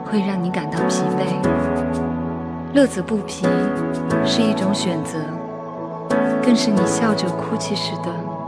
会让你感到疲惫。乐此不疲是一种选择，更是你笑着哭泣时的